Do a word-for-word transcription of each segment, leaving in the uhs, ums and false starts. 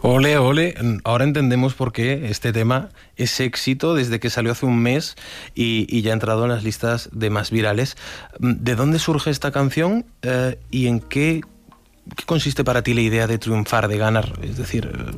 Ole, ole, ahora entendemos por qué este tema es éxito desde que salió hace un mes y, y ya ha entrado en las listas de más virales. ¿De dónde surge esta canción eh, y en qué, qué consiste para ti la idea de triunfar, de ganar? Es decir... Eh...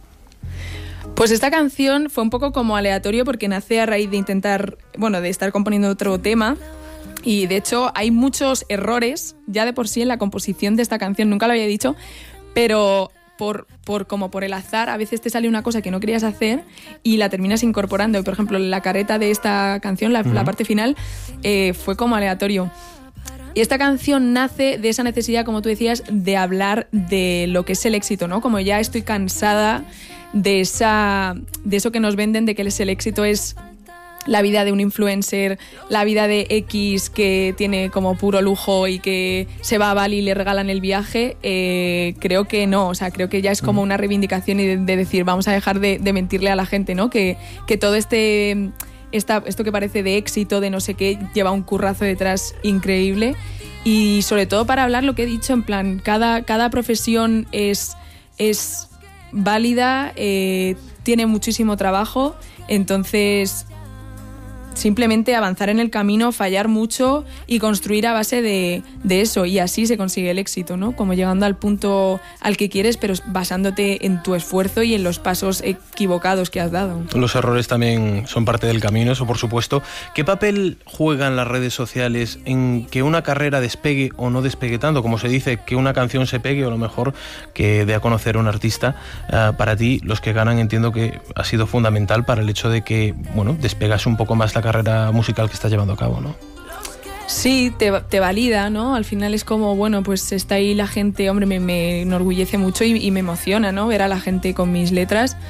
Pues esta canción fue un poco como aleatorio porque nace a raíz de intentar, bueno, de estar componiendo otro tema. Y de hecho hay muchos errores ya de por sí en la composición de esta canción, nunca lo había dicho, pero... Por, por como por el azar, a veces te sale una cosa que no querías hacer y la terminas incorporando. Por ejemplo, la careta de esta canción, la, uh-huh. la parte final, eh, fue como aleatorio. Y esta canción nace de esa necesidad, como tú decías, de hablar de lo que es el éxito, ¿no? Como ya estoy cansada de, esa, de eso que nos venden, de que el éxito es la vida de un influencer, la vida de X que tiene como puro lujo y que se va a Bali y le regalan el viaje. Eh, creo que no, o sea, creo que ya es como una reivindicación y de, de decir, vamos a dejar de, de mentirle a la gente, ¿no? Que, que todo este, esta, esto que parece de éxito, de no sé qué, lleva un currazo detrás increíble. Y sobre todo para hablar lo que he dicho, en plan, cada, cada profesión es, es válida, eh, tiene muchísimo trabajo, entonces... Simplemente avanzar en el camino, fallar mucho y construir a base de, de eso. Y así se consigue el éxito, ¿no? Como llegando al punto al que quieres, pero basándote en tu esfuerzo y en los pasos equivocados que has dado. Los errores también son parte del camino, eso por supuesto. ¿Qué papel juegan las redes sociales en que una carrera despegue o no despegue tanto? Como se dice, que una canción se pegue o a lo mejor que dé a conocer a un artista. Uh, para ti, los que ganan, entiendo que ha sido fundamental para el hecho de que, bueno, despegas un poco más la carrera musical que estás llevando a cabo, ¿no? Sí, te, te valida, ¿no? Al final es como, bueno, pues está ahí la gente, hombre, me, me enorgullece mucho y, y me emociona, ¿no? Ver a la gente con mis letras,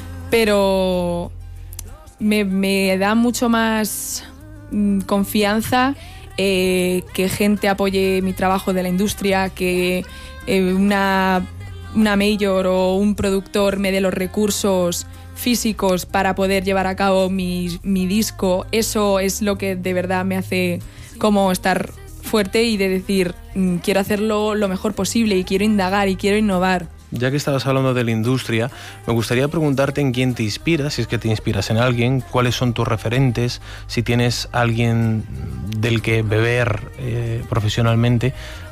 pero me, me da mucho más mm, confianza eh, que gente apoye mi trabajo de la industria, que eh, una, una major o un productor me dé los recursos físicos para poder llevar a cabo mi, mi disco. Eso es lo que de verdad me hace como estar fuerte y de decir, mmm, quiero hacerlo lo mejor posible y quiero indagar y quiero innovar. Ya que estabas hablando de la industria, me gustaría preguntarte en quién te inspiras, si es que te inspiras en alguien, cuáles son tus referentes, si tienes alguien del que beber eh, profesionalmente.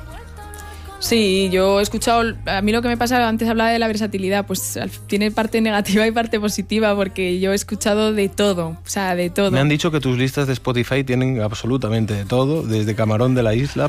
Sí, yo he escuchado, a mí lo que me pasa, antes hablaba de la versatilidad, pues tiene parte negativa y parte positiva, porque yo he escuchado de todo, o sea, de todo. Me han dicho que tus listas de Spotify tienen absolutamente de todo, desde Camarón de la Isla